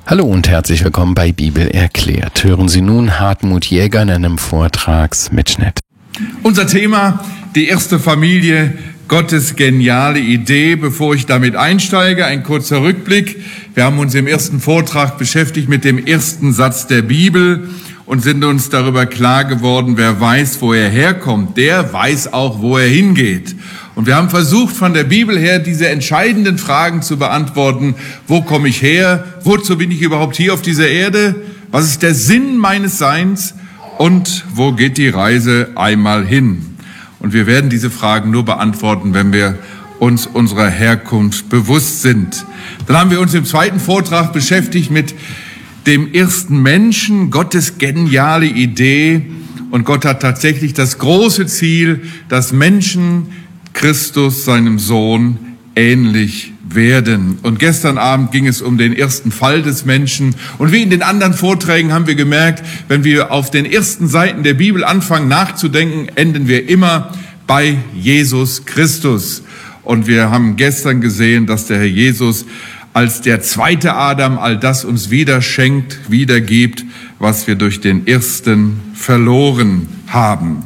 Hallo und herzlich willkommen bei Bibel erklärt. Hören Sie nun Hartmut Jäger in einem Vortragsmitschnitt. Unser Thema, die erste Familie, Gottes geniale Idee. Bevor ich damit einsteige, ein kurzer Rückblick. Wir haben uns im ersten Vortrag beschäftigt mit dem ersten Satz der Bibel und sind uns darüber klar geworden, wer weiß, wo er herkommt, der weiß auch, wo er hingeht. Und wir haben versucht, von der Bibel her diese entscheidenden Fragen zu beantworten. Wo komme ich her? Wozu bin ich überhaupt hier auf dieser Erde? Was ist der Sinn meines Seins? Und wo geht die Reise einmal hin? Und wir werden diese Fragen nur beantworten, wenn wir uns unserer Herkunft bewusst sind. Dann haben wir uns im zweiten Vortrag beschäftigt mit dem ersten Menschen, Gottes geniale Idee. Und Gott hat tatsächlich das große Ziel, dass Menschen Christus, seinem Sohn, ähnlich werden. Und gestern Abend ging es um den ersten Fall des Menschen. Und wie in den anderen Vorträgen haben wir gemerkt, wenn wir auf den ersten Seiten der Bibel anfangen nachzudenken, enden wir immer bei Jesus Christus. Und wir haben gestern gesehen, dass der Herr Jesus als der zweite Adam all das uns wieder schenkt, wiedergibt, was wir durch den ersten verloren haben.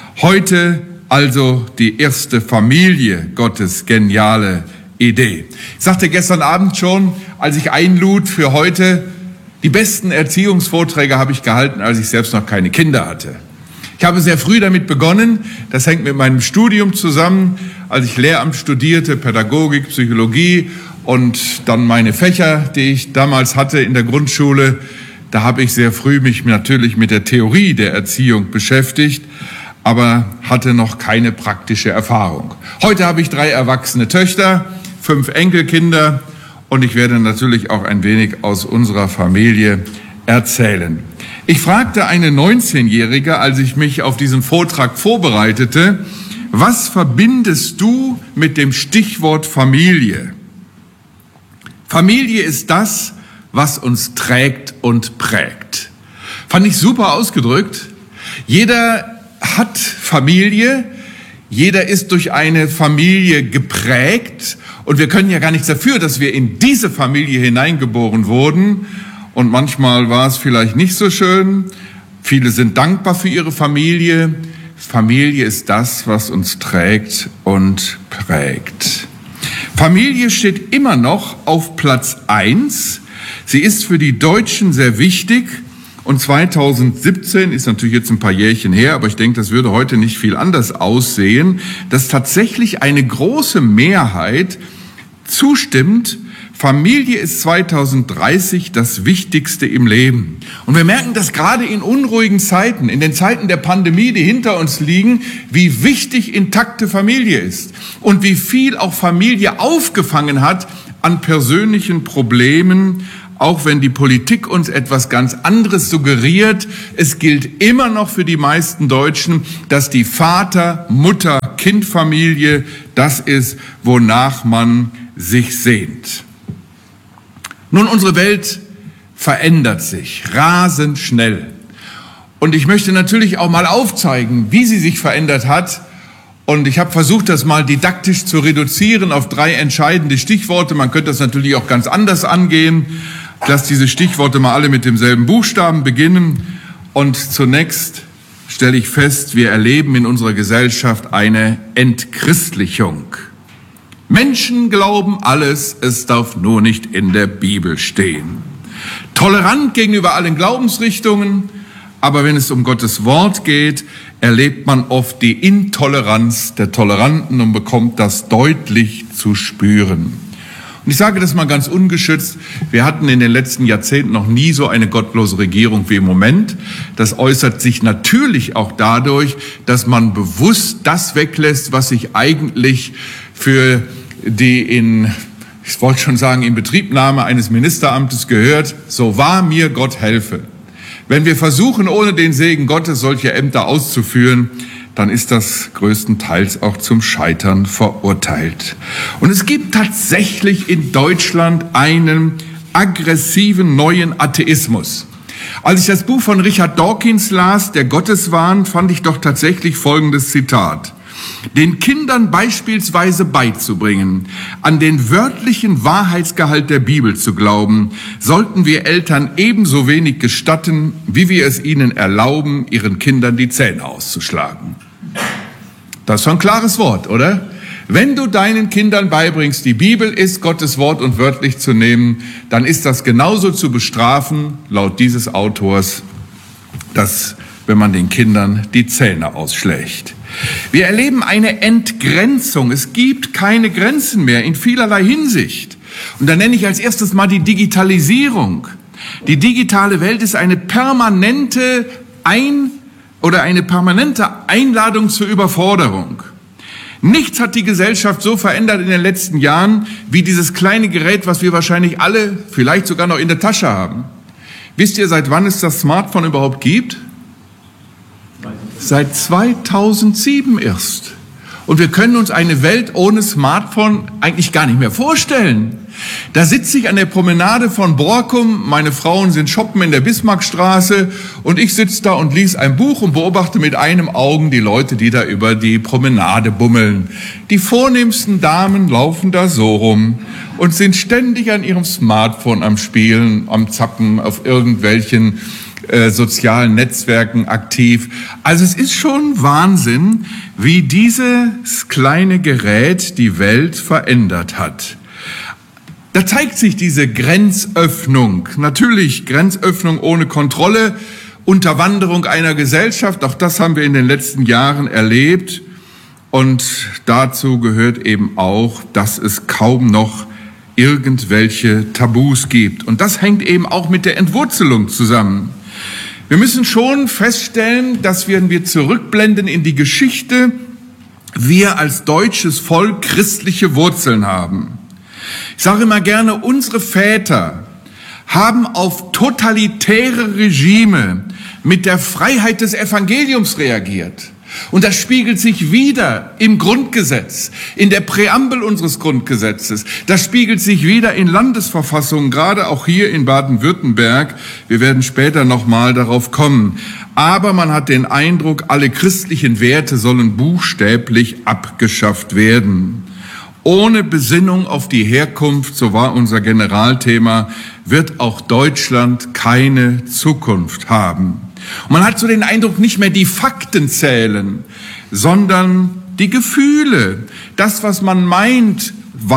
Heute also die erste Familie, Gottes geniale Idee. Ich sagte gestern Abend schon, als ich einlud für heute, die besten Erziehungsvorträge habe ich gehalten, als ich selbst noch keine Kinder hatte. Ich habe sehr früh damit begonnen, das hängt mit meinem Studium zusammen, als ich Lehramt studierte, Pädagogik, Psychologie und dann meine Fächer, die ich damals hatte in der Grundschule, da habe ich sehr früh mich natürlich mit der Theorie der Erziehung beschäftigt, aber hatte noch keine praktische Erfahrung. Heute habe ich 3 erwachsene Töchter, 5 Enkelkinder und ich werde natürlich auch ein wenig aus unserer Familie erzählen. Ich fragte eine 19-Jährige, als ich mich auf diesen Vortrag vorbereitete, was verbindest du mit dem Stichwort Familie? Familie ist das, was uns trägt und prägt. Fand ich super ausgedrückt. Jeder hat Familie, jeder ist durch eine Familie geprägt und wir können ja gar nichts dafür, dass wir in diese Familie hineingeboren wurden und manchmal war es vielleicht nicht so schön. Viele sind dankbar für ihre Familie. Familie ist das, was uns trägt und prägt. Familie steht immer noch auf Platz 1. Sie ist für die Deutschen sehr wichtig. Und 2017 ist natürlich jetzt ein paar Jährchen her, aber ich denke, das würde heute nicht viel anders aussehen, dass tatsächlich eine große Mehrheit zustimmt, Familie ist 2030 das Wichtigste im Leben. Und wir merken das gerade in unruhigen Zeiten, in den Zeiten der Pandemie, die hinter uns liegen, wie wichtig intakte Familie ist und wie viel auch Familie aufgefangen hat an persönlichen Problemen, auch wenn die Politik uns etwas ganz anderes suggeriert. Es gilt immer noch für die meisten Deutschen, dass die Vater-, Mutter-, Kind-Familie das ist, wonach man sich sehnt. Nun, unsere Welt verändert sich rasend schnell. Und ich möchte natürlich auch mal aufzeigen, wie sie sich verändert hat. Und ich habe versucht, das mal didaktisch zu reduzieren auf 3 entscheidende Stichworte. Man könnte das natürlich auch ganz anders angehen. Ich lasse diese Stichworte mal alle mit demselben Buchstaben beginnen. Und zunächst stelle ich fest, wir erleben in unserer Gesellschaft eine Entchristlichung. Menschen glauben alles, es darf nur nicht in der Bibel stehen. Tolerant gegenüber allen Glaubensrichtungen, aber wenn es um Gottes Wort geht, erlebt man oft die Intoleranz der Toleranten und bekommt das deutlich zu spüren. Und ich sage das mal ganz ungeschützt, wir hatten in den letzten Jahrzehnten noch nie so eine gottlose Regierung wie im Moment. Das äußert sich natürlich auch dadurch, dass man bewusst das weglässt, was sich eigentlich für die in Betriebnahme eines Ministeramtes gehört. So wahr mir Gott helfe. Wenn wir versuchen, ohne den Segen Gottes solche Ämter auszuführen, dann ist das größtenteils auch zum Scheitern verurteilt. Und es gibt tatsächlich in Deutschland einen aggressiven neuen Atheismus. Als ich das Buch von Richard Dawkins las, Der Gotteswahn, fand ich doch tatsächlich folgendes Zitat. Den Kindern beispielsweise beizubringen, an den wörtlichen Wahrheitsgehalt der Bibel zu glauben, sollten wir Eltern ebenso wenig gestatten, wie wir es ihnen erlauben, ihren Kindern die Zähne auszuschlagen. Das ist schon ein klares Wort, oder? Wenn du deinen Kindern beibringst, die Bibel ist Gottes Wort und wörtlich zu nehmen, dann ist das genauso zu bestrafen, laut dieses Autors, dass wenn man den Kindern die Zähne ausschlägt. Wir erleben eine Entgrenzung. Es gibt keine Grenzen mehr in vielerlei Hinsicht. Und da nenne ich als erstes mal die Digitalisierung. Die digitale Welt ist eine permanente Einladung zur Überforderung. Nichts hat die Gesellschaft so verändert in den letzten Jahren wie dieses kleine Gerät, was wir wahrscheinlich alle vielleicht sogar noch in der Tasche haben. Wisst ihr, seit wann es das Smartphone überhaupt gibt? Seit 2007 erst. Und wir können uns eine Welt ohne Smartphone eigentlich gar nicht mehr vorstellen. Da sitze ich an der Promenade von Borkum, meine Frauen sind shoppen in der Bismarckstraße und ich sitze da und lese ein Buch und beobachte mit einem Auge die Leute, die da über die Promenade bummeln. Die vornehmsten Damen laufen da so rum und sind ständig an ihrem Smartphone am Spielen, am Zappen, auf irgendwelchen sozialen Netzwerken aktiv. Also es ist schon Wahnsinn, wie dieses kleine Gerät die Welt verändert hat. Da zeigt sich diese Grenzöffnung. Natürlich Grenzöffnung ohne Kontrolle, Unterwanderung einer Gesellschaft. Auch das haben wir in den letzten Jahren erlebt. Und dazu gehört eben auch, dass es kaum noch irgendwelche Tabus gibt. Und das hängt eben auch mit der Entwurzelung zusammen. Wir müssen schon feststellen, dass wenn wir zurückblenden in die Geschichte, wir als deutsches Volk christliche Wurzeln haben. Ich sage immer gerne, unsere Väter haben auf totalitäre Regime mit der Freiheit des Evangeliums reagiert. Und das spiegelt sich wieder im Grundgesetz, in der Präambel unseres Grundgesetzes. Das spiegelt sich wieder in Landesverfassungen, gerade auch hier in Baden-Württemberg. Wir werden später nochmal darauf kommen. Aber man hat den Eindruck, alle christlichen Werte sollen buchstäblich abgeschafft werden. Ohne Besinnung auf die Herkunft, so war unser Generalthema, wird auch Deutschland keine Zukunft haben. Und man hat so den Eindruck, nicht mehr die Fakten zählen, sondern die Gefühle. Das, was man meint,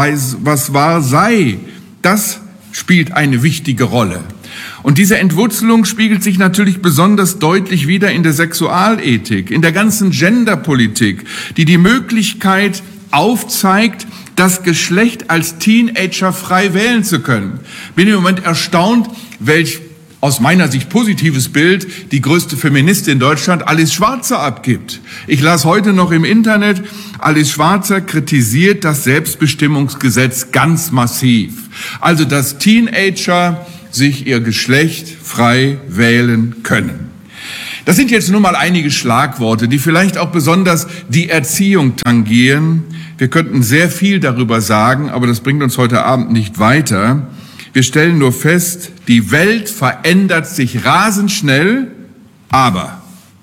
was wahr sei, das spielt eine wichtige Rolle. Und diese Entwurzelung spiegelt sich natürlich besonders deutlich wieder in der Sexualethik, in der ganzen Genderpolitik, die die Möglichkeit aufzeigt, das Geschlecht als Teenager frei wählen zu können. Bin im Moment erstaunt, welch aus meiner Sicht positives Bild die größte Feministin in Deutschland, Alice Schwarzer, abgibt. Ich las heute noch im Internet, Alice Schwarzer kritisiert das Selbstbestimmungsgesetz ganz massiv. Also, dass Teenager sich ihr Geschlecht frei wählen können. Das sind jetzt nur mal einige Schlagworte, die vielleicht auch besonders die Erziehung tangieren. Wir könnten sehr viel darüber sagen, aber das bringt uns heute Abend nicht weiter. Wir stellen nur fest, die Welt verändert sich rasend schnell, aber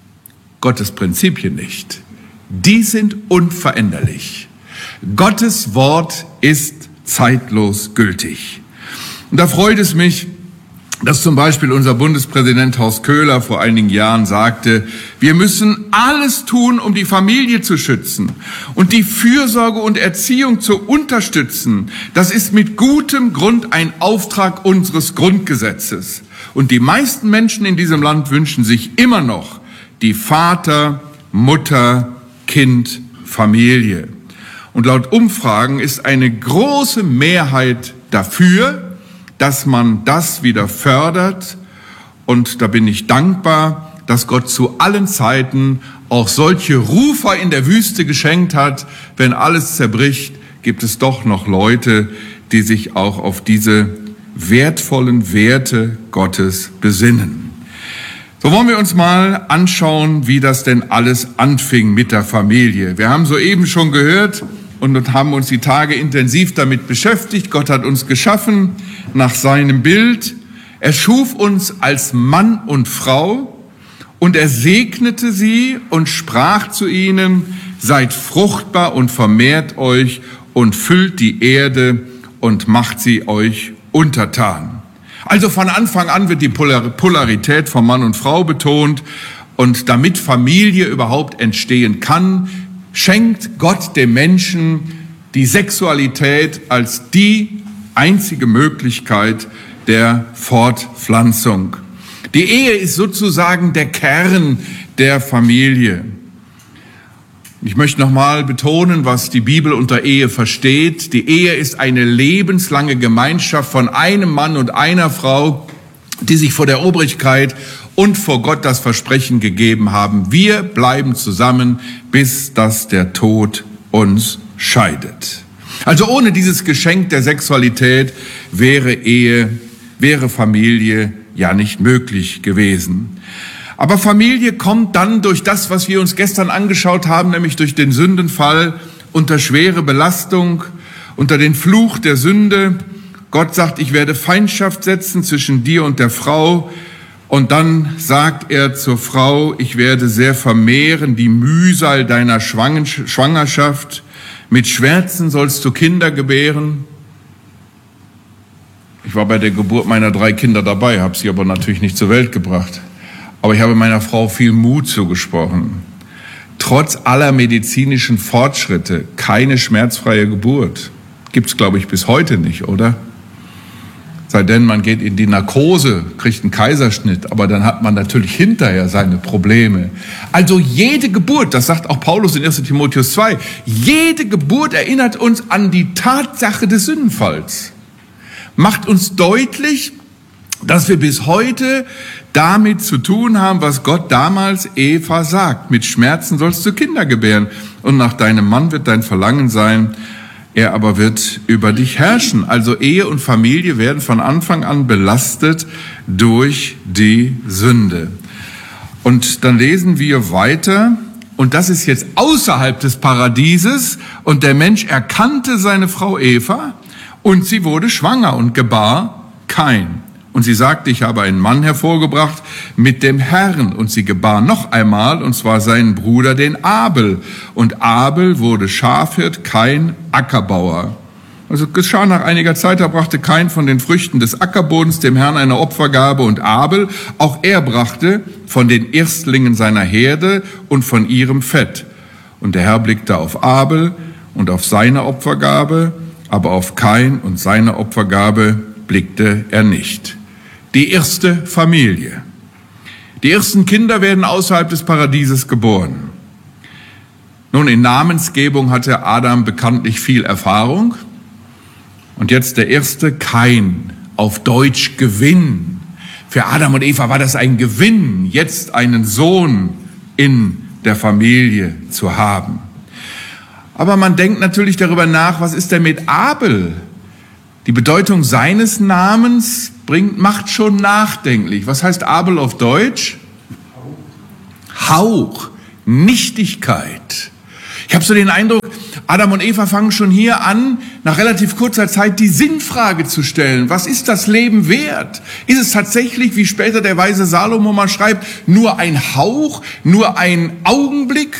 Gottes Prinzipien nicht. Die sind unveränderlich. Gottes Wort ist zeitlos gültig. Und da freut es mich, dass zum Beispiel unser Bundespräsident Horst Köhler vor einigen Jahren sagte, wir müssen alles tun, um die Familie zu schützen und die Fürsorge und Erziehung zu unterstützen. Das ist mit gutem Grund ein Auftrag unseres Grundgesetzes. Und die meisten Menschen in diesem Land wünschen sich immer noch die Vater, Mutter, Kind, Familie. Und laut Umfragen ist eine große Mehrheit dafür, dass man das wieder fördert. Und da bin ich dankbar, dass Gott zu allen Zeiten auch solche Rufer in der Wüste geschenkt hat. Wenn alles zerbricht, gibt es doch noch Leute, die sich auch auf diese wertvollen Werte Gottes besinnen. So wollen wir uns mal anschauen, wie das denn alles anfing mit der Familie. Wir haben soeben schon gehört und haben uns die Tage intensiv damit beschäftigt. Gott hat uns geschaffen nach seinem Bild. Er schuf uns als Mann und Frau und er segnete sie und sprach zu ihnen, seid fruchtbar und vermehrt euch und füllt die Erde und macht sie euch untertan. Also von Anfang an wird die Polarität von Mann und Frau betont, und damit Familie überhaupt entstehen kann, schenkt Gott dem Menschen die Sexualität als die einzige Möglichkeit der Fortpflanzung. Die Ehe ist sozusagen der Kern der Familie. Ich möchte nochmal betonen, was die Bibel unter Ehe versteht. Die Ehe ist eine lebenslange Gemeinschaft von einem Mann und einer Frau, die sich vor der Obrigkeit und vor Gott das Versprechen gegeben haben: Wir bleiben zusammen, bis dass der Tod uns scheidet. Also ohne dieses Geschenk der Sexualität wäre Familie ja nicht möglich gewesen. Aber Familie kommt dann durch das, was wir uns gestern angeschaut haben, nämlich durch den Sündenfall, unter schwere Belastung, unter den Fluch der Sünde. Gott sagt, ich werde Feindschaft setzen zwischen dir und der Frau. Und dann sagt er zur Frau, ich werde sehr vermehren die Mühsal deiner Schwangerschaft. Mit Schmerzen sollst du Kinder gebären. Ich war bei der Geburt meiner 3 Kinder dabei, habe sie aber natürlich nicht zur Welt gebracht. Aber ich habe meiner Frau viel Mut zugesprochen. Trotz aller medizinischen Fortschritte keine schmerzfreie Geburt. Gibt's, glaube ich, bis heute nicht, oder? Sei denn, man geht in die Narkose, kriegt einen Kaiserschnitt, aber dann hat man natürlich hinterher seine Probleme. Also jede Geburt, das sagt auch Paulus in 1. Timotheus 2, jede Geburt erinnert uns an die Tatsache des Sündenfalls. Macht uns deutlich, dass wir bis heute damit zu tun haben, was Gott damals Eva sagt. Mit Schmerzen sollst du Kinder gebären und nach deinem Mann wird dein Verlangen sein, er aber wird über dich herrschen. Also Ehe und Familie werden von Anfang an belastet durch die Sünde. Und dann lesen wir weiter, und das ist jetzt außerhalb des Paradieses, und der Mensch erkannte seine Frau Eva und sie wurde schwanger und gebar Kain. Und sie sagte, ich habe einen Mann hervorgebracht mit dem Herrn. Und sie gebar noch einmal, und zwar seinen Bruder, den Abel. Und Abel wurde Schafhirt, Kain Ackerbauer. Also geschah nach einiger Zeit, da brachte Kain von den Früchten des Ackerbodens dem Herrn eine Opfergabe. Und Abel, auch er brachte von den Erstlingen seiner Herde und von ihrem Fett. Und der Herr blickte auf Abel und auf seine Opfergabe, aber auf Kain und seine Opfergabe blickte er nicht. Die erste Familie. Die ersten Kinder werden außerhalb des Paradieses geboren. Nun, in Namensgebung hatte Adam bekanntlich viel Erfahrung. Und jetzt der erste Kain, auf Deutsch Gewinn. Für Adam und Eva war das ein Gewinn, jetzt einen Sohn in der Familie zu haben. Aber man denkt natürlich darüber nach, was ist denn mit Abel? Die Bedeutung seines Namens macht schon nachdenklich. Was heißt Abel auf Deutsch? Hauch, Nichtigkeit. Ich habe so den Eindruck, Adam und Eva fangen schon hier an, nach relativ kurzer Zeit die Sinnfrage zu stellen. Was ist das Leben wert? Ist es tatsächlich, wie später der weise Salomo mal schreibt, nur ein Hauch, nur ein Augenblick?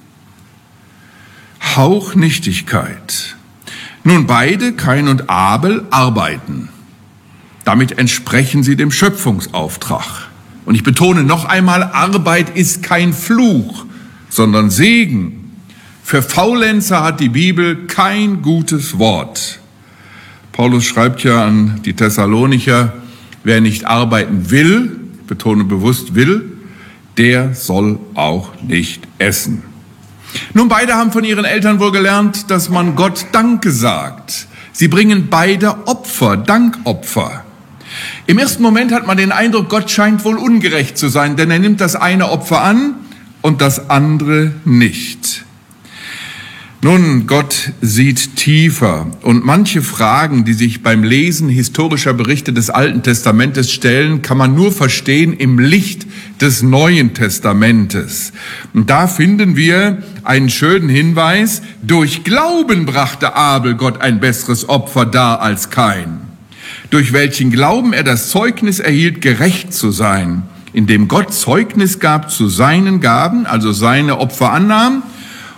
Hauchnichtigkeit. Nun, beide, Kain und Abel, arbeiten. Damit entsprechen sie dem Schöpfungsauftrag. Und ich betone noch einmal, Arbeit ist kein Fluch, sondern Segen. Für Faulenzer hat die Bibel kein gutes Wort. Paulus schreibt ja an die Thessalonicher, wer nicht arbeiten will, ich betone bewusst will, der soll auch nicht essen. Nun, beide haben von ihren Eltern wohl gelernt, dass man Gott Danke sagt. Sie bringen beide Opfer, Dankopfer. Im ersten Moment hat man den Eindruck, Gott scheint wohl ungerecht zu sein, denn er nimmt das eine Opfer an und das andere nicht. Nun, Gott sieht tiefer und manche Fragen, die sich beim Lesen historischer Berichte des Alten Testamentes stellen, kann man nur verstehen im Licht des Neuen Testamentes. Und da finden wir einen schönen Hinweis: Durch Glauben brachte Abel Gott ein besseres Opfer dar als Kain, durch welchen Glauben er das Zeugnis erhielt, gerecht zu sein, indem Gott Zeugnis gab zu seinen Gaben, also seine Opfer annahm,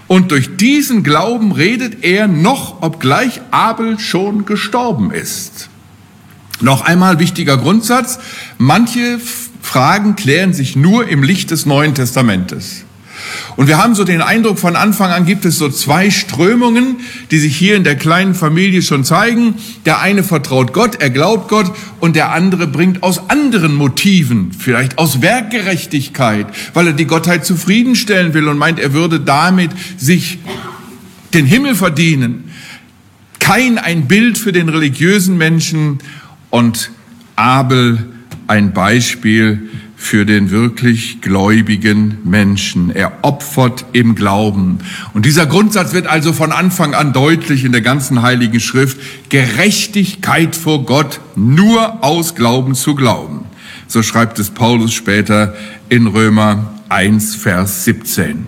Und durch diesen Glauben redet er noch, obgleich Abel schon gestorben ist. Noch einmal wichtiger Grundsatz: Manche Fragen klären sich nur im Licht des Neuen Testamentes. Und wir haben so den Eindruck, von Anfang an gibt es so zwei Strömungen, die sich hier in der kleinen Familie schon zeigen. Der eine vertraut Gott, er glaubt Gott, und der andere bringt aus anderen Motiven, vielleicht aus Werkgerechtigkeit, weil er die Gottheit zufriedenstellen will und meint, er würde damit sich den Himmel verdienen. Kain ein Bild für den religiösen Menschen und Abel ein Beispiel für den wirklich gläubigen Menschen. Er opfert im Glauben. Und dieser Grundsatz wird also von Anfang an deutlich in der ganzen Heiligen Schrift. Gerechtigkeit vor Gott nur aus Glauben zu glauben. So schreibt es Paulus später in Römer 1, Vers 17.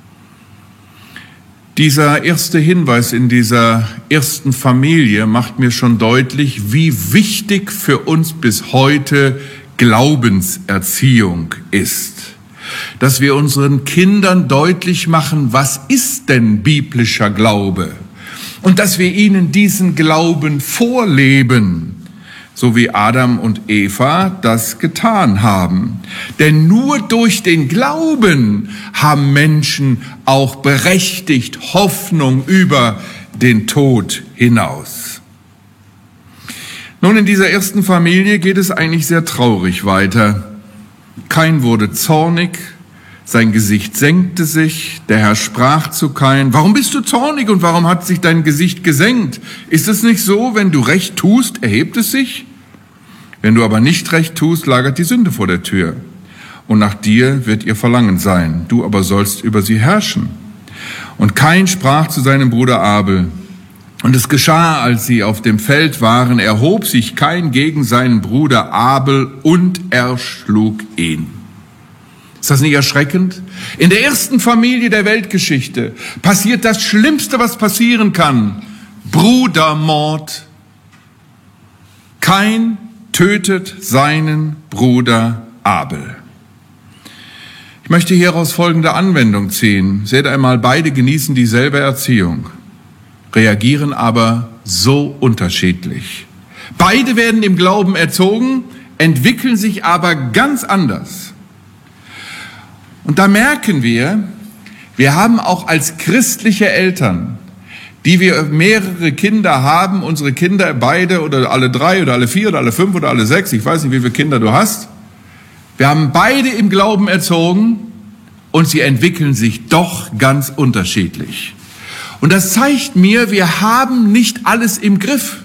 Dieser erste Hinweis in dieser ersten Familie macht mir schon deutlich, wie wichtig für uns bis heute Glaubenserziehung ist. Dass wir unseren Kindern deutlich machen, was ist denn biblischer Glaube? Und dass wir ihnen diesen Glauben vorleben, so wie Adam und Eva das getan haben. Denn nur durch den Glauben haben Menschen auch berechtigt Hoffnung über den Tod hinaus. Nun, in dieser ersten Familie geht es eigentlich sehr traurig weiter. Kain wurde zornig, sein Gesicht senkte sich, der Herr sprach zu Kain: Warum bist du zornig und warum hat sich dein Gesicht gesenkt? Ist es nicht so, wenn du recht tust, erhebt es sich? Wenn du aber nicht recht tust, lagert die Sünde vor der Tür. Und nach dir wird ihr Verlangen sein, du aber sollst über sie herrschen. Und Kain sprach zu seinem Bruder Abel. Und es geschah, als sie auf dem Feld waren, erhob sich Kain gegen seinen Bruder Abel und erschlug ihn. Ist das nicht erschreckend? In der ersten Familie der Weltgeschichte passiert das Schlimmste, was passieren kann: Brudermord. Kain tötet seinen Bruder Abel. Ich möchte hieraus folgende Anwendung ziehen. Seht einmal, beide genießen dieselbe Erziehung, reagieren aber so unterschiedlich. Beide werden im Glauben erzogen, entwickeln sich aber ganz anders. Und da merken wir haben auch als christliche Eltern, die wir mehrere Kinder haben, unsere Kinder beide oder alle 3 oder alle 4 oder alle 5 oder alle 6, ich weiß nicht, wie viele Kinder du hast, wir haben beide im Glauben erzogen und sie entwickeln sich doch ganz unterschiedlich. Und das zeigt mir, wir haben nicht alles im Griff.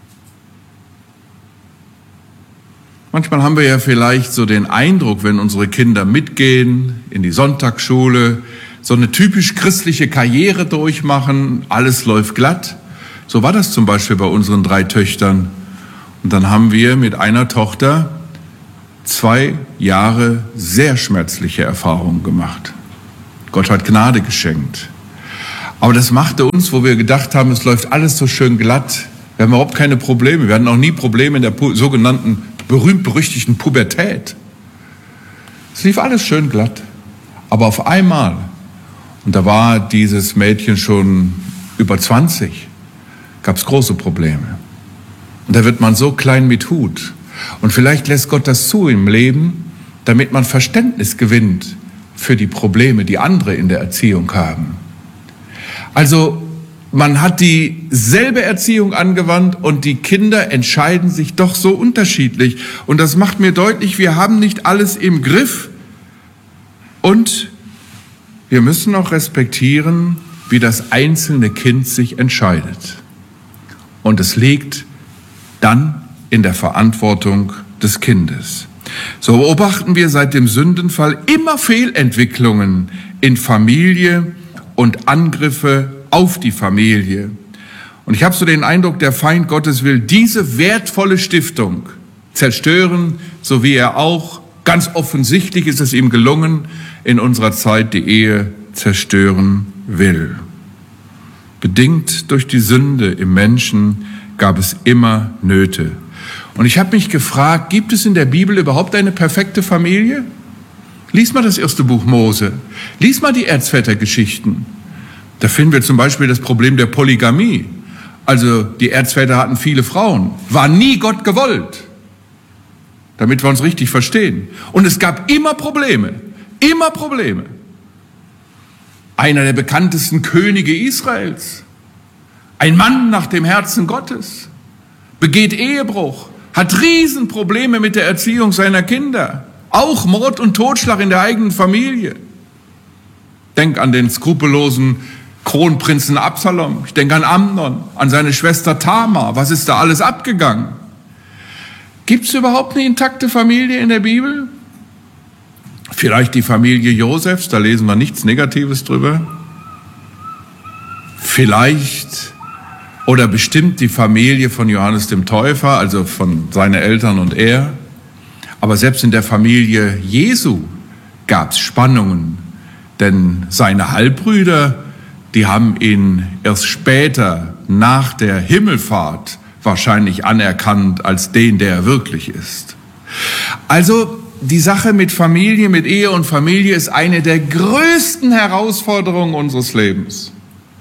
Manchmal haben wir ja vielleicht so den Eindruck, wenn unsere Kinder mitgehen in die Sonntagsschule, so eine typisch christliche Karriere durchmachen, alles läuft glatt. So war das zum Beispiel bei unseren 3 Töchtern. Und dann haben wir mit einer Tochter 2 Jahre sehr schmerzliche Erfahrungen gemacht. Gott hat Gnade geschenkt. Aber das machte uns, wo wir gedacht haben, es läuft alles so schön glatt, wir haben überhaupt keine Probleme. Wir hatten auch nie Probleme in der sogenannten berühmt-berüchtigten Pubertät. Es lief alles schön glatt. Aber auf einmal, und da war dieses Mädchen schon über 20, gab es große Probleme. Und da wird man so klein mit Hut. Und vielleicht lässt Gott das zu im Leben, damit man Verständnis gewinnt für die Probleme, die andere in der Erziehung haben. Also man hat dieselbe Erziehung angewandt und die Kinder entscheiden sich doch so unterschiedlich. Und das macht mir deutlich, wir haben nicht alles im Griff. Und wir müssen auch respektieren, wie das einzelne Kind sich entscheidet. Und es liegt dann in der Verantwortung des Kindes. So beobachten wir seit dem Sündenfall immer Fehlentwicklungen in Familie und Angriffe auf die Familie. Und ich habe so den Eindruck, der Feind Gottes will diese wertvolle Stiftung zerstören, so wie er auch, ganz offensichtlich ist es ihm gelungen, in unserer Zeit die Ehe zerstören will. Bedingt durch die Sünde im Menschen gab es immer Nöte. Und ich habe mich gefragt, gibt es in der Bibel überhaupt eine perfekte Familie? Lies mal das erste Buch Mose. Lies mal die Erzvätergeschichten. Da finden wir zum Beispiel das Problem der Polygamie. Also die Erzväter hatten viele Frauen. War nie Gott gewollt. Damit wir uns richtig verstehen. Und es gab immer Probleme. Immer Probleme. Einer der bekanntesten Könige Israels. Ein Mann nach dem Herzen Gottes. Begeht Ehebruch. Hat Riesenprobleme mit der Erziehung seiner Kinder. Auch Mord und Totschlag in der eigenen Familie. Denk an den skrupellosen Kronprinzen Absalom. Ich denke an Amnon, an seine Schwester Tamar. Was ist da alles abgegangen? Gibt es überhaupt eine intakte Familie in der Bibel? Vielleicht die Familie Josefs, da lesen wir nichts Negatives drüber. Vielleicht oder bestimmt die Familie von Johannes dem Täufer, also von seinen Eltern und er. Aber selbst in der Familie Jesu gab es Spannungen, denn seine Halbbrüder, die haben ihn erst später, nach der Himmelfahrt, wahrscheinlich anerkannt als den, der er wirklich ist. Also die Sache mit Familie, mit Ehe und Familie ist eine der größten Herausforderungen unseres Lebens.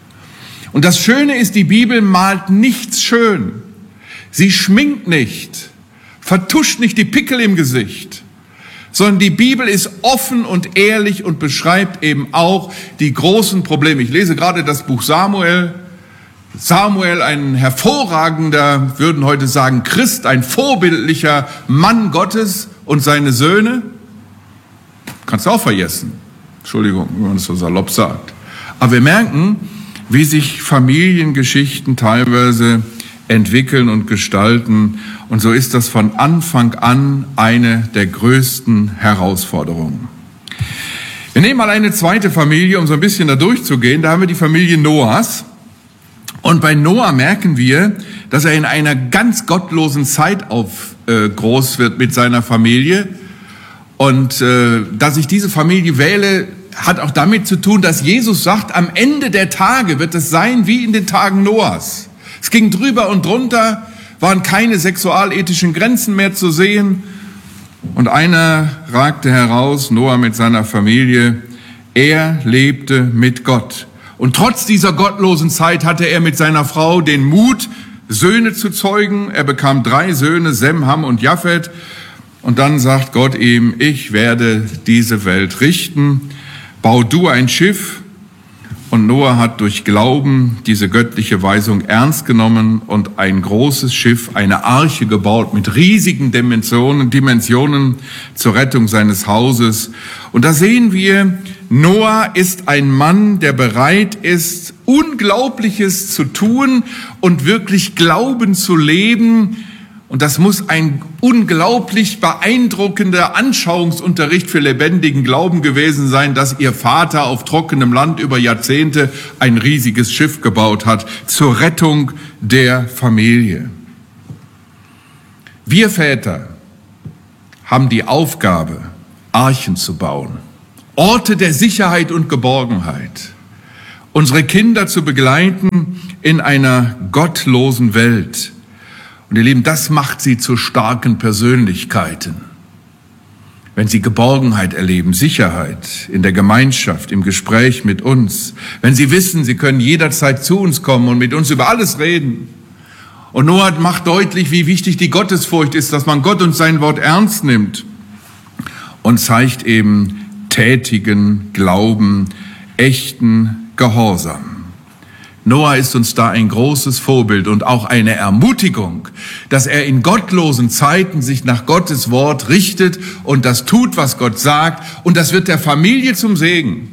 Und das Schöne ist, die Bibel malt nichts schön. Sie schminkt nicht, vertuscht nicht die Pickel im Gesicht, sondern die Bibel ist offen und ehrlich und beschreibt eben auch die großen Probleme. Ich lese gerade das Buch Samuel. Samuel, ein hervorragender, würden heute sagen, Christ, ein vorbildlicher Mann Gottes und seine Söhne. Kannst du auch vergessen. Entschuldigung, wenn man das so salopp sagt. Aber wir merken, wie sich Familiengeschichten teilweise entwickeln und gestalten. Und so ist das von Anfang an eine der größten Herausforderungen. Wir nehmen mal eine zweite Familie, um so ein bisschen da durchzugehen. Da haben wir die Familie Noahs. Und bei Noah merken wir, dass er in einer ganz gottlosen Zeit groß wird mit seiner Familie. Und dass ich diese Familie wähle, hat auch damit zu tun, dass Jesus sagt, am Ende der Tage wird es sein wie in den Tagen Noahs. Es ging drüber und drunter, waren keine sexualethischen Grenzen mehr zu sehen. Und einer ragte heraus, Noah mit seiner Familie, er lebte mit Gott. Und trotz dieser gottlosen Zeit hatte er mit seiner Frau den Mut, Söhne zu zeugen. Er bekam 3 Söhne, Sem, Ham und Japhet. Und dann sagt Gott ihm, ich werde diese Welt richten. Bau du ein Schiff. Und Noah hat durch Glauben diese göttliche Weisung ernst genommen und ein großes Schiff, eine Arche gebaut mit riesigen Dimensionen zur Rettung seines Hauses. Und da sehen wir, Noah ist ein Mann, der bereit ist, Unglaubliches zu tun und wirklich Glauben zu leben. Und das muss ein unglaublich beeindruckender Anschauungsunterricht für lebendigen Glauben gewesen sein, dass ihr Vater auf trockenem Land über Jahrzehnte ein riesiges Schiff gebaut hat zur Rettung der Familie. Wir Väter haben die Aufgabe, Archen zu bauen, Orte der Sicherheit und Geborgenheit, unsere Kinder zu begleiten in einer gottlosen Welt. Und ihr Lieben, das macht sie zu starken Persönlichkeiten. Wenn sie Geborgenheit erleben, Sicherheit in der Gemeinschaft, im Gespräch mit uns, wenn sie wissen, sie können jederzeit zu uns kommen und mit uns über alles reden. Und Noah macht deutlich, wie wichtig die Gottesfurcht ist, dass man Gott und sein Wort ernst nimmt und zeigt eben tätigen Glauben, echten Gehorsam. Noah ist uns da ein großes Vorbild und auch eine Ermutigung, dass er in gottlosen Zeiten sich nach Gottes Wort richtet und das tut, was Gott sagt. Und das wird der Familie zum Segen.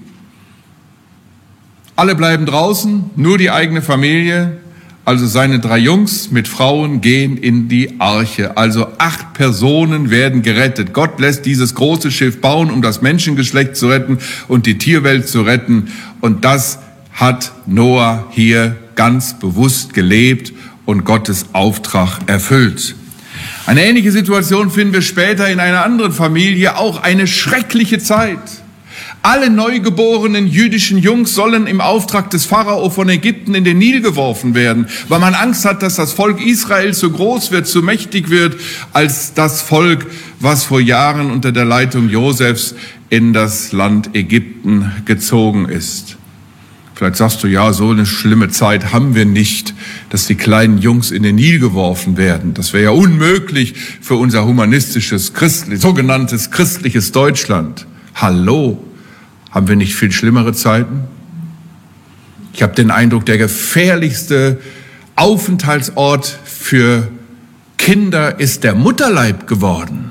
Alle bleiben draußen, nur die eigene Familie. Also seine 3 Jungs mit Frauen gehen in die Arche. Also 8 Personen werden gerettet. Gott lässt dieses große Schiff bauen, um das Menschengeschlecht zu retten und die Tierwelt zu retten. Und das hat Noah hier ganz bewusst gelebt und Gottes Auftrag erfüllt. Eine ähnliche Situation finden wir später in einer anderen Familie, auch eine schreckliche Zeit. Alle neugeborenen jüdischen Jungs sollen im Auftrag des Pharao von Ägypten in den Nil geworfen werden, weil man Angst hat, dass das Volk Israel so groß wird, so mächtig wird, als das Volk, was vor Jahren unter der Leitung Josefs in das Land Ägypten gezogen ist. Vielleicht sagst du, ja, so eine schlimme Zeit haben wir nicht, dass die kleinen Jungs in den Nil geworfen werden. Das wäre ja unmöglich für unser humanistisches, sogenanntes christliches Deutschland. Hallo, haben wir nicht viel schlimmere Zeiten? Ich habe den Eindruck, der gefährlichste Aufenthaltsort für Kinder ist der Mutterleib geworden.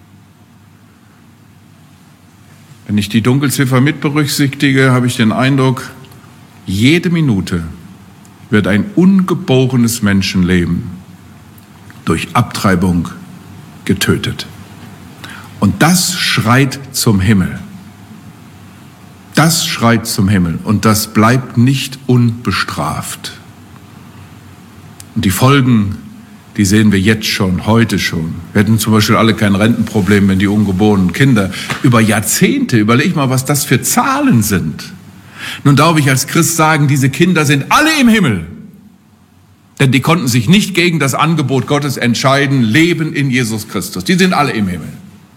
Wenn ich die Dunkelziffer mit berücksichtige, habe ich den Eindruck, jede Minute wird ein ungeborenes Menschenleben durch Abtreibung getötet. Und das schreit zum Himmel. Das schreit zum Himmel und das bleibt nicht unbestraft. Und die Folgen, die sehen wir jetzt schon, heute schon. Wir hätten zum Beispiel alle kein Rentenproblem, wenn die ungeborenen Kinder über Jahrzehnte, überleg mal, was das für Zahlen sind. Nun darf ich als Christ sagen, diese Kinder sind alle im Himmel. Denn die konnten sich nicht gegen das Angebot Gottes entscheiden, leben in Jesus Christus. Die sind alle im Himmel.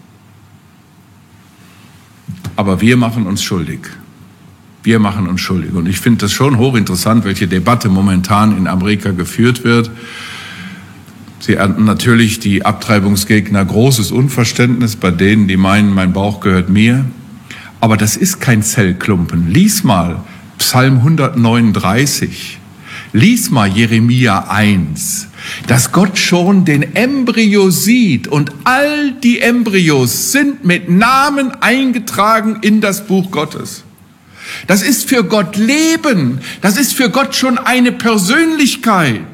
Aber wir machen uns schuldig. Wir machen uns schuldig. Und ich finde das schon hochinteressant, welche Debatte momentan in Amerika geführt wird. Sie ernten natürlich die Abtreibungsgegner großes Unverständnis bei denen, die meinen, mein Bauch gehört mir. Aber das ist kein Zellklumpen. Lies mal Psalm 139. Lies mal Jeremia 1. Dass Gott schon den Embryo sieht und all die Embryos sind mit Namen eingetragen in das Buch Gottes. Das ist für Gott Leben. Das ist für Gott schon eine Persönlichkeit.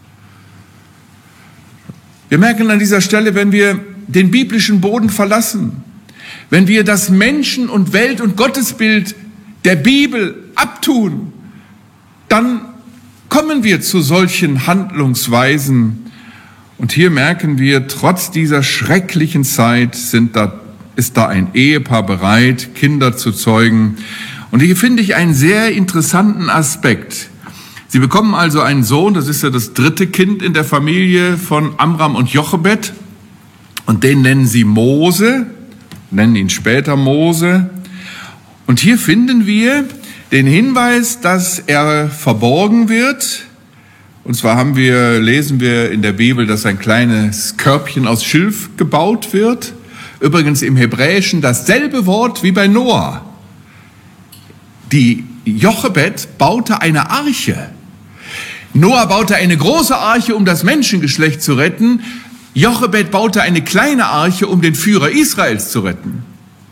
Wir merken an dieser Stelle, wenn wir den biblischen Boden verlassen, wenn wir das Menschen- und Welt- und Gottesbild der Bibel abtun, dann kommen wir zu solchen Handlungsweisen. Und hier merken wir, trotz dieser schrecklichen Zeit ist da ein Ehepaar bereit, Kinder zu zeugen. Und hier finde ich einen sehr interessanten Aspekt. Sie bekommen also einen Sohn, das ist ja das dritte Kind in der Familie von Amram und Jochebed. Und den nennen sie Mose, nennen ihn später Mose. Und hier finden wir den Hinweis, dass er verborgen wird. Und zwar lesen wir in der Bibel, dass ein kleines Körbchen aus Schilf gebaut wird. Übrigens im Hebräischen dasselbe Wort wie bei Noah. Die Jochebed baute eine Arche. Noah baute eine große Arche, um das Menschengeschlecht zu retten. Jochebed baute eine kleine Arche, um den Führer Israels zu retten.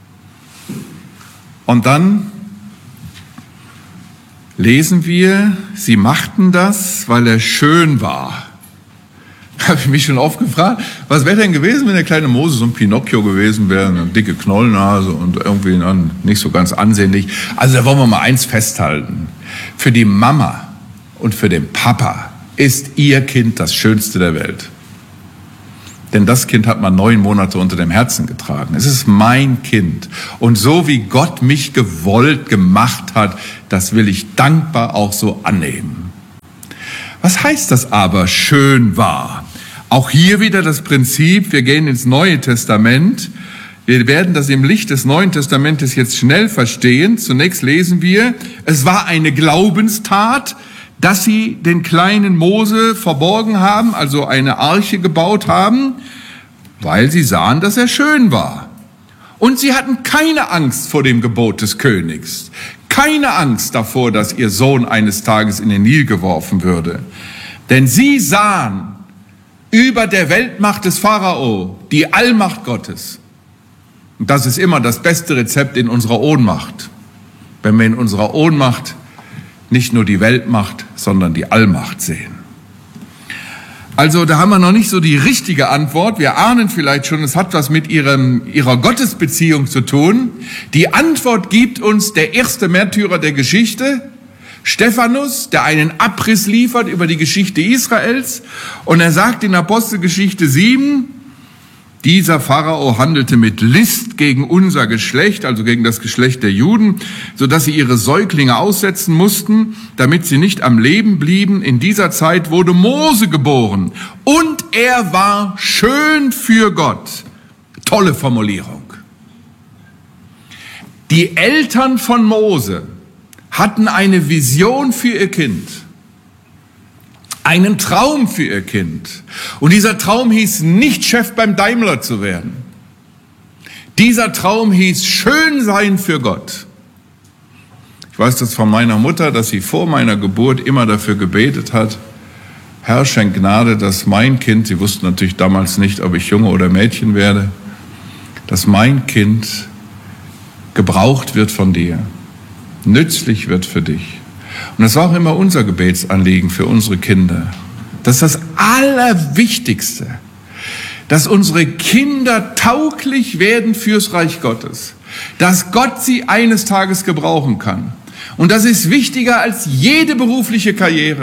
Und dann lesen wir, sie machten das, weil er schön war. Da habe ich mich schon oft gefragt, was wäre denn gewesen, wenn der kleine Mose so ein Pinocchio gewesen wäre, eine dicke Knollnase und irgendwie nicht so ganz ansehnlich. Also da wollen wir mal eins festhalten. Für die Mama und für den Papa ist ihr Kind das Schönste der Welt. Denn das Kind hat man 9 Monate unter dem Herzen getragen. Es ist mein Kind. Und so wie Gott mich gewollt gemacht hat, das will ich dankbar auch so annehmen. Was heißt das aber, schön war? Auch hier wieder das Prinzip, wir gehen ins Neue Testament. Wir werden das im Licht des Neuen Testamentes jetzt schnell verstehen. Zunächst lesen wir, es war eine Glaubenstat, dass sie den kleinen Mose verborgen haben, also eine Arche gebaut haben, weil sie sahen, dass er schön war. Und sie hatten keine Angst vor dem Gebot des Königs, keine Angst davor, dass ihr Sohn eines Tages in den Nil geworfen würde. Denn sie sahen über der Weltmacht des Pharao die Allmacht Gottes. Und das ist immer das beste Rezept in unserer Ohnmacht. Wenn wir in unserer Ohnmacht nicht nur die Weltmacht, sondern die Allmacht sehen. Also da haben wir noch nicht so die richtige Antwort. Wir ahnen vielleicht schon, es hat was mit ihrer Gottesbeziehung zu tun. Die Antwort gibt uns der erste Märtyrer der Geschichte, Stephanus, der einen Abriss liefert über die Geschichte Israels. Und er sagt in Apostelgeschichte 7, dieser Pharao handelte mit List gegen unser Geschlecht, also gegen das Geschlecht der Juden, sodass sie ihre Säuglinge aussetzen mussten, damit sie nicht am Leben blieben. In dieser Zeit wurde Mose geboren und er war schön für Gott. Tolle Formulierung. Die Eltern von Mose hatten eine Vision für ihr Kind, einen Traum für ihr Kind. Und dieser Traum hieß nicht, Chef beim Daimler zu werden. Dieser Traum hieß, schön sein für Gott. Ich weiß das von meiner Mutter, dass sie vor meiner Geburt immer dafür gebetet hat, Herr, schenk Gnade, dass mein Kind, sie wussten natürlich damals nicht, ob ich Junge oder Mädchen werde, dass mein Kind gebraucht wird von dir, nützlich wird für dich. Und das war auch immer unser Gebetsanliegen für unsere Kinder. Das ist das Allerwichtigste, dass unsere Kinder tauglich werden fürs Reich Gottes, dass Gott sie eines Tages gebrauchen kann. Und das ist wichtiger als jede berufliche Karriere.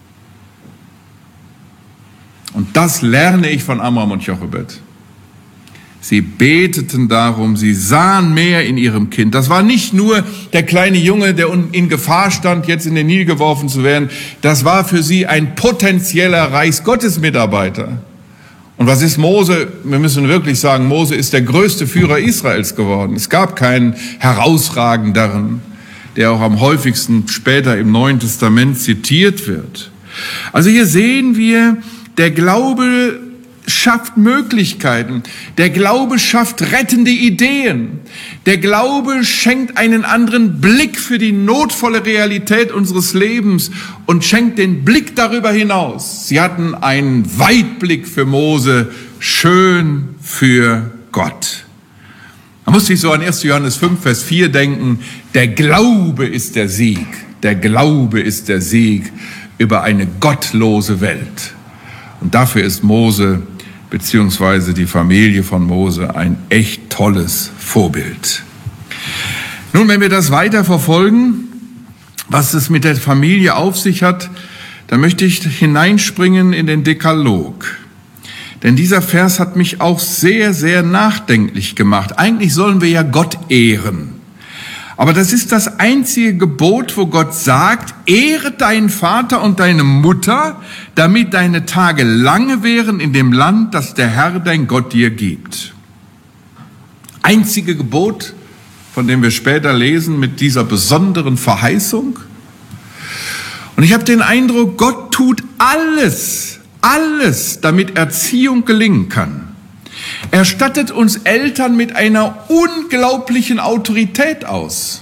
Und das lerne ich von Amram und Jochebed. Sie beteten darum, sie sahen mehr in ihrem Kind. Das war nicht nur der kleine Junge, der in Gefahr stand, jetzt in den Nil geworfen zu werden. Das war für sie ein potenzieller Reichsgottesmitarbeiter. Und was ist Mose? Wir müssen wirklich sagen, Mose ist der größte Führer Israels geworden. Es gab keinen herausragenderen, der auch am häufigsten später im Neuen Testament zitiert wird. Also hier sehen wir, der Glaube schafft Möglichkeiten. Der Glaube schafft rettende Ideen. Der Glaube schenkt einen anderen Blick für die notvolle Realität unseres Lebens und schenkt den Blick darüber hinaus. Sie hatten einen Weitblick für Mose, schön für Gott. Man muss sich so an 1. Johannes 5, Vers 4 denken, der Glaube ist der Sieg. Der Glaube ist der Sieg über eine gottlose Welt. Und dafür ist Mose beziehungsweise die Familie von Mose ein echt tolles Vorbild. Nun, wenn wir das weiter verfolgen, was es mit der Familie auf sich hat, dann möchte ich hineinspringen in den Dekalog. Denn dieser Vers hat mich auch sehr, sehr nachdenklich gemacht. Eigentlich sollen wir ja Gott ehren. Aber das ist das einzige Gebot, wo Gott sagt, ehre deinen Vater und deine Mutter, damit deine Tage lange wären in dem Land, das der Herr, dein Gott, dir gibt. Einzige Gebot, von dem wir später lesen, mit dieser besonderen Verheißung. Und ich habe den Eindruck, Gott tut alles, damit Erziehung gelingen kann. Er stattet uns Eltern mit einer unglaublichen Autorität aus.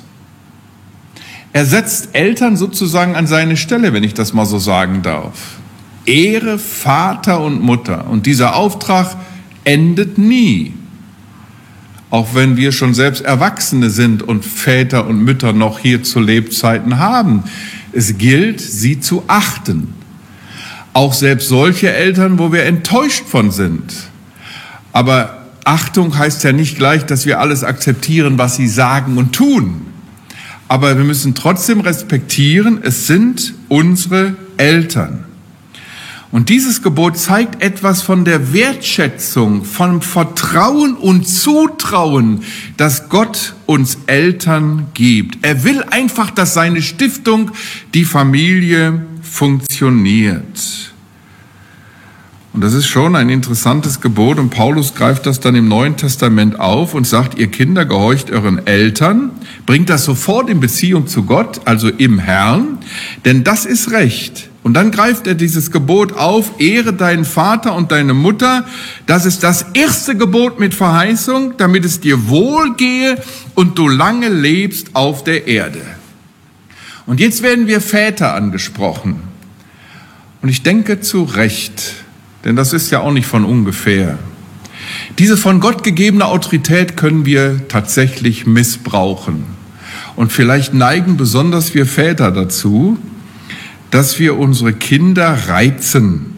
Er setzt Eltern sozusagen an seine Stelle, wenn ich das mal so sagen darf. Ehre Vater und Mutter. Und dieser Auftrag endet nie. Auch wenn wir schon selbst Erwachsene sind und Väter und Mütter noch hier zu Lebzeiten haben. Es gilt, sie zu achten. Auch selbst solche Eltern, wo wir enttäuscht von sind. Aber Achtung heißt ja nicht gleich, dass wir alles akzeptieren, was sie sagen und tun. Aber wir müssen trotzdem respektieren, es sind unsere Eltern. Und dieses Gebot zeigt etwas von der Wertschätzung, vom Vertrauen und Zutrauen, das Gott uns Eltern gibt. Er will einfach, dass seine Stiftung, die Familie, funktioniert. Und das ist schon ein interessantes Gebot und Paulus greift das dann im Neuen Testament auf und sagt, ihr Kinder, gehorcht euren Eltern, bringt das sofort in Beziehung zu Gott, also im Herrn, denn das ist Recht. Und dann greift er dieses Gebot auf, ehre deinen Vater und deine Mutter, das ist das erste Gebot mit Verheißung, damit es dir wohlgehe und du lange lebst auf der Erde. Und jetzt werden wir Väter angesprochen. Und ich denke zu Recht, denn das ist ja auch nicht von ungefähr. Diese von Gott gegebene Autorität können wir tatsächlich missbrauchen. Und vielleicht neigen besonders wir Väter dazu, dass wir unsere Kinder reizen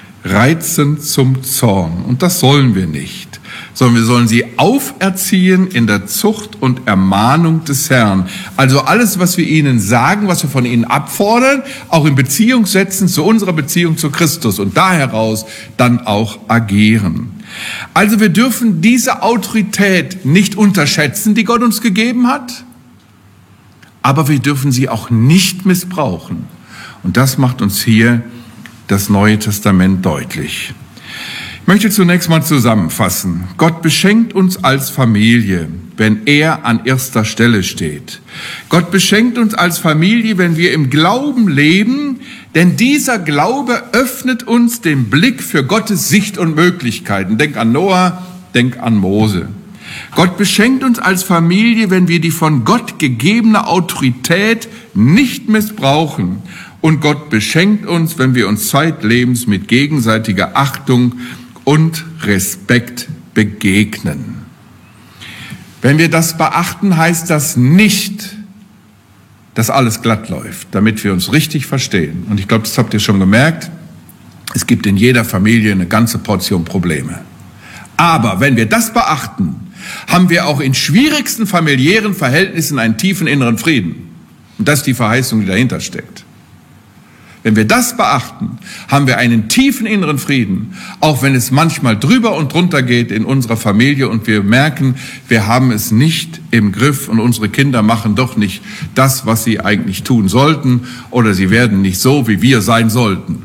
zum Zorn. Und das sollen wir nicht, sondern wir sollen sie auferziehen in der Zucht und Ermahnung des Herrn. Also alles, was wir ihnen sagen, was wir von ihnen abfordern, auch in Beziehung setzen zu unserer Beziehung zu Christus und da heraus dann auch agieren. Also wir dürfen diese Autorität nicht unterschätzen, die Gott uns gegeben hat, aber wir dürfen sie auch nicht missbrauchen. Und das macht uns hier das Neue Testament deutlich. Ich möchte zunächst mal zusammenfassen. Gott beschenkt uns als Familie wenn er an erster Stelle steht. Gott beschenkt uns als Familie, wenn wir im Glauben leben, denn dieser Glaube öffnet uns den Blick für Gottes Sicht und Möglichkeiten. Denk an Noah, denk an Mose. Gott beschenkt uns als Familie, wenn wir die von Gott gegebene Autorität nicht missbrauchen. Und Gott beschenkt uns, wenn wir uns zeitlebens mit gegenseitiger Achtung und Respekt begegnen. Wenn wir das beachten, heißt das nicht, dass alles glatt läuft, damit wir uns richtig verstehen. Und ich glaube, das habt ihr schon gemerkt, es gibt in jeder Familie eine ganze Portion Probleme. Aber wenn wir das beachten, haben wir auch in schwierigsten familiären Verhältnissen einen tiefen inneren Frieden. Und das ist die Verheißung, die dahinter steckt. Wenn wir das beachten, haben wir einen tiefen inneren Frieden, auch wenn es manchmal drüber und drunter geht in unserer Familie und wir merken, wir haben es nicht im Griff und unsere Kinder machen doch nicht das, was sie eigentlich tun sollten, oder sie werden nicht so, wie wir sein sollten.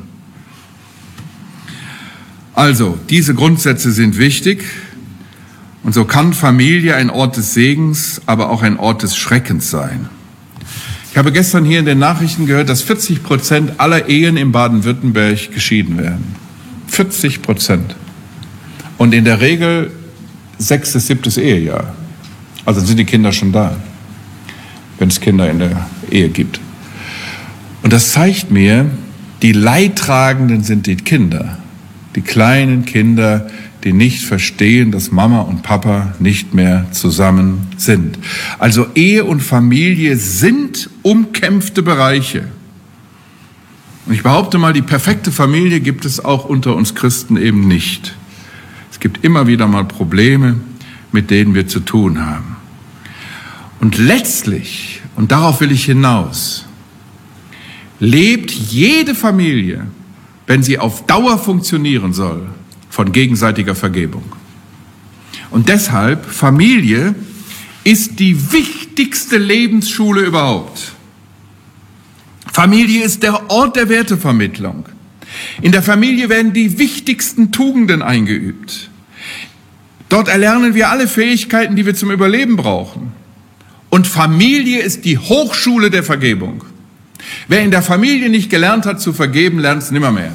Also, diese Grundsätze sind wichtig und so kann Familie ein Ort des Segens, aber auch ein Ort des Schreckens sein. Ich habe gestern hier in den Nachrichten gehört, dass 40% aller Ehen in Baden-Württemberg geschieden werden. 40%. Und in der Regel 6. bis 7. Ehejahr. Also sind die Kinder schon da, wenn es Kinder in der Ehe gibt. Und das zeigt mir, die Leidtragenden sind die Kinder. Die kleinen Kinder, die nicht verstehen, dass Mama und Papa nicht mehr zusammen sind. Also Ehe und Familie sind umkämpfte Bereiche. Und ich behaupte mal, die perfekte Familie gibt es auch unter uns Christen eben nicht. Es gibt immer wieder mal Probleme, mit denen wir zu tun haben. Und letztlich, und darauf will ich hinaus, lebt jede Familie, wenn sie auf Dauer funktionieren soll, von gegenseitiger Vergebung. Und deshalb, Familie ist die wichtigste Lebensschule überhaupt. Familie ist der Ort der Wertevermittlung. In der Familie werden die wichtigsten Tugenden eingeübt. Dort erlernen wir alle Fähigkeiten, die wir zum Überleben brauchen. Und Familie ist die Hochschule der Vergebung. Wer in der Familie nicht gelernt hat zu vergeben, lernt es nimmermehr.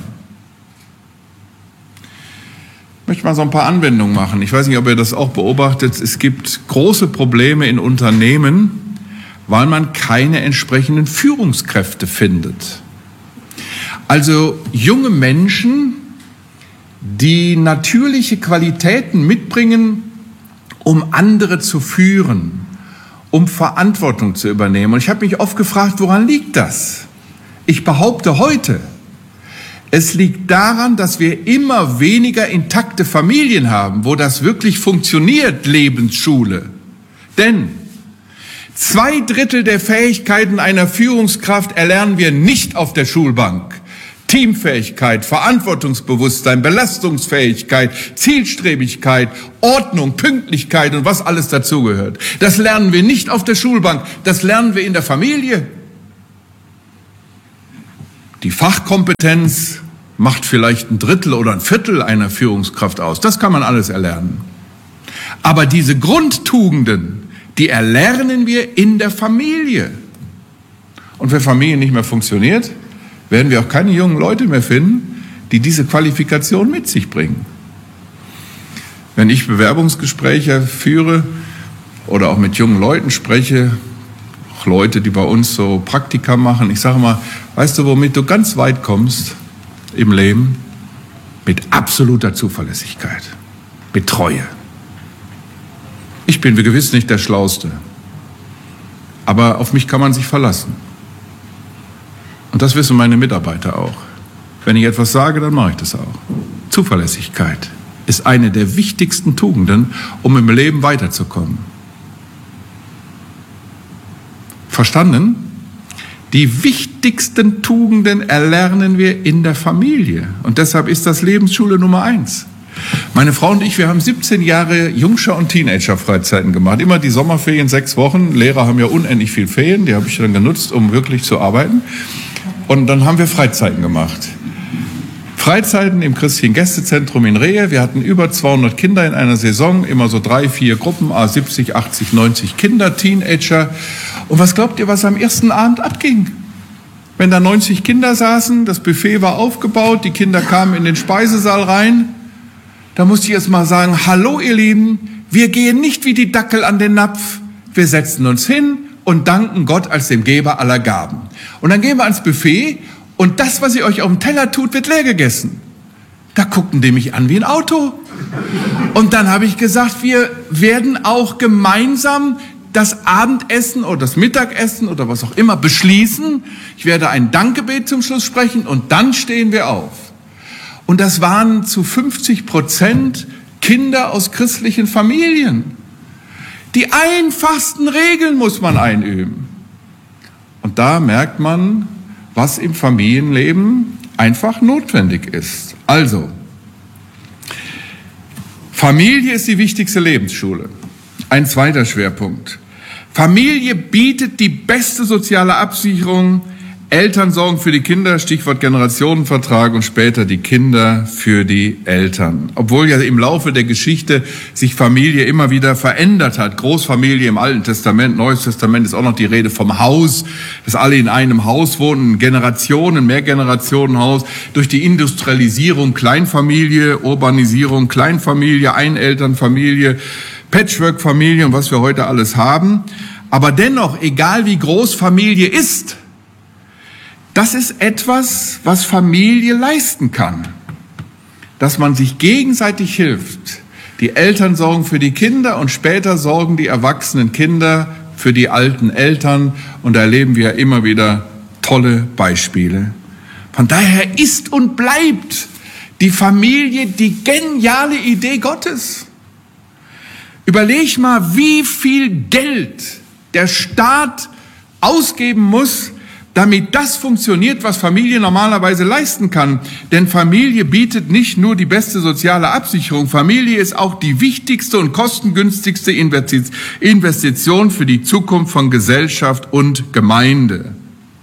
Ich möchte mal so ein paar Anwendungen machen. Ich weiß nicht, ob ihr das auch beobachtet. Es gibt große Probleme in Unternehmen, weil man keine entsprechenden Führungskräfte findet. Also junge Menschen, die natürliche Qualitäten mitbringen, um andere zu führen, um Verantwortung zu übernehmen. Und ich habe mich oft gefragt, woran liegt das? Ich behaupte heute, es liegt daran, dass wir immer weniger intakte Familien haben, wo das wirklich funktioniert, Lebensschule. Denn 2/3 der Fähigkeiten einer Führungskraft erlernen wir nicht auf der Schulbank. Teamfähigkeit, Verantwortungsbewusstsein, Belastungsfähigkeit, Zielstrebigkeit, Ordnung, Pünktlichkeit und was alles dazugehört. Das lernen wir nicht auf der Schulbank, das lernen wir in der Familie. Die Fachkompetenz macht vielleicht 1/3 oder 1/4 einer Führungskraft aus. Das kann man alles erlernen. Aber diese Grundtugenden, die erlernen wir in der Familie. Und wenn Familie nicht mehr funktioniert, werden wir auch keine jungen Leute mehr finden, die diese Qualifikation mit sich bringen. Wenn ich Bewerbungsgespräche führe oder auch mit jungen Leuten spreche, auch Leute, die bei uns so Praktika machen, ich sage mal, weißt du, womit du ganz weit kommst im Leben? Mit absoluter Zuverlässigkeit, mit Treue. Ich bin gewiss nicht der Schlauste, aber auf mich kann man sich verlassen. Und das wissen meine Mitarbeiter auch. Wenn ich etwas sage, dann mache ich das auch. Zuverlässigkeit ist eine der wichtigsten Tugenden, um im Leben weiterzukommen. Verstanden? Die wichtigsten Tugenden erlernen wir in der Familie. Und deshalb ist das Lebensschule Nummer 1. Meine Frau und ich, wir haben 17 Jahre Jungschar- und Teenager-Freizeiten gemacht. Immer die Sommerferien, 6 Wochen. Lehrer haben ja unendlich viel Ferien. Die habe ich dann genutzt, um wirklich zu arbeiten. Und dann haben wir Freizeiten gemacht. Freizeiten im Christlichen Gästezentrum in Rehe. Wir hatten über 200 Kinder in einer Saison, immer so 3, 4 Gruppen, 70, 80, 90 Kinder, Teenager. Und was glaubt ihr, was am ersten Abend abging? Wenn da 90 Kinder saßen, das Buffet war aufgebaut, die Kinder kamen in den Speisesaal rein, da musste ich erst mal sagen, hallo ihr Lieben, wir gehen nicht wie die Dackel an den Napf, wir setzen uns hin und danken Gott als dem Geber aller Gaben. Und dann gehen wir ans Buffet und das, was ihr euch auf dem Teller tut, wird leer gegessen. Da guckten die mich an wie ein Auto. Und dann habe ich gesagt, wir werden auch gemeinsam das Abendessen oder das Mittagessen oder was auch immer beschließen. Ich werde ein Dankgebet zum Schluss sprechen und dann stehen wir auf. Und das waren zu 50% Kinder aus christlichen Familien. Die einfachsten Regeln muss man einüben. Und da merkt man, was im Familienleben einfach notwendig ist. Also, Familie ist die wichtigste Lebensschule. Ein zweiter Schwerpunkt. Familie bietet die beste soziale Absicherung. Eltern sorgen für die Kinder, Stichwort Generationenvertrag, und später die Kinder für die Eltern. Obwohl ja im Laufe der Geschichte sich Familie immer wieder verändert hat. Großfamilie im Alten Testament, Neues Testament ist auch noch die Rede vom Haus, dass alle in einem Haus wohnen, Generationen, Mehrgenerationenhaus. Durch die Industrialisierung Kleinfamilie, Urbanisierung Kleinfamilie, Einelternfamilie, Patchwork-Familie und was wir heute alles haben. Aber dennoch, egal wie groß Familie ist, das ist etwas, was Familie leisten kann. Dass man sich gegenseitig hilft. Die Eltern sorgen für die Kinder und später sorgen die erwachsenen Kinder für die alten Eltern. Und da erleben wir immer wieder tolle Beispiele. Von daher ist und bleibt die Familie die geniale Idee Gottes. Überleg mal, wie viel Geld der Staat ausgeben muss, damit das funktioniert, was Familie normalerweise leisten kann. Denn Familie bietet nicht nur die beste soziale Absicherung, Familie ist auch die wichtigste und kostengünstigste Investition für die Zukunft von Gesellschaft und Gemeinde.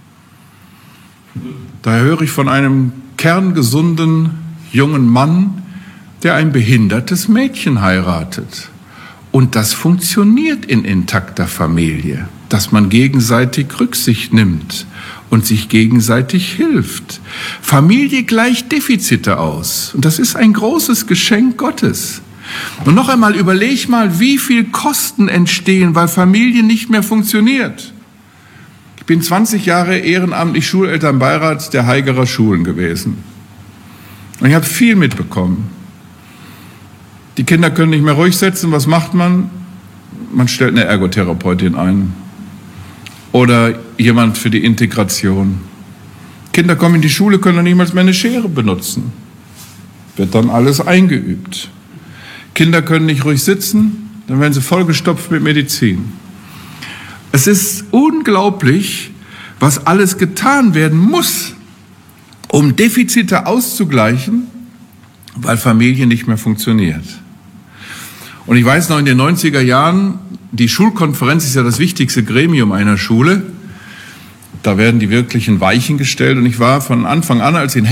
Da höre ich von einem kerngesunden jungen Mann, der ein behindertes Mädchen heiratet. Und das funktioniert in intakter Familie, dass man gegenseitig Rücksicht nimmt und sich gegenseitig hilft. Familie gleicht Defizite aus. Und das ist ein großes Geschenk Gottes. Und noch einmal, überleg mal, wie viel Kosten entstehen, weil Familie nicht mehr funktioniert. Ich bin 20 Jahre ehrenamtlich Schulelternbeirat der Haigerer Schulen gewesen. Und ich habe viel mitbekommen. Die Kinder können nicht mehr ruhig sitzen. Was macht man? Man stellt eine Ergotherapeutin ein. Oder jemand für die Integration. Kinder kommen in die Schule, können noch niemals mehr eine Schere benutzen. Wird dann alles eingeübt. Kinder können nicht ruhig sitzen, dann werden sie vollgestopft mit Medizin. Es ist unglaublich, was alles getan werden muss, um Defizite auszugleichen, weil Familie nicht mehr funktioniert. Und ich weiß noch, in den 90er Jahren, die Schulkonferenz ist ja das wichtigste Gremium einer Schule. Da werden die wirklichen Weichen gestellt. Und ich war von Anfang an, als in